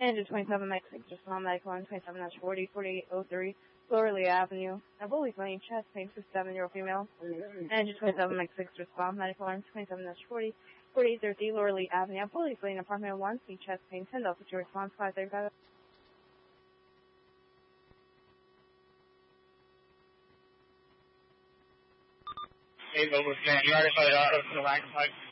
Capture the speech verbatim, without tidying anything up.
Engine twenty-seven Mike six, respond medical line twenty-seven dash forty, forty-eight oh three, Lower Lee Avenue. Ebola Lane, chest pain, fifty-seven-year-old female. Engine twenty-seven Mike six, respond medical line twenty-seven dash forty, forty-eight thirty, Lower Lee Avenue. Ebola Lane, apartment one, see chest pain, ten dollars to response, five thirty-five. Hey, Lower Fan, you already put it out of the line,